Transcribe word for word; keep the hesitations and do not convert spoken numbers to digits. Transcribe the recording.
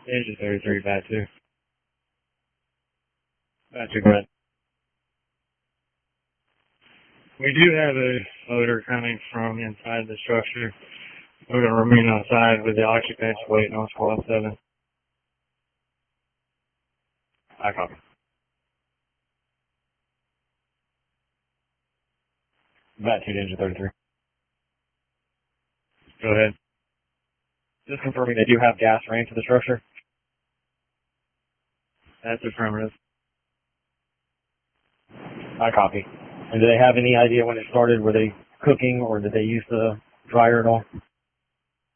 Engine thirty-three, bat two. Bat two, go ahead. We do have a odor coming from inside the structure. We're going to remain outside with the occupants waiting on squad seven. I copy. Bat two to engine thirty-three. Go ahead. Just confirming they do have gas ran to the structure. That's affirmative. I copy. And do they have any idea when it started? Were they cooking or did they use the dryer at all?